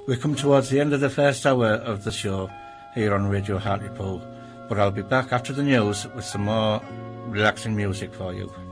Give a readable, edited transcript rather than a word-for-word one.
We've come towards the end of the first hour of the show here on Radio Hartlepool, but I'll be back after the news with some more relaxing music for you.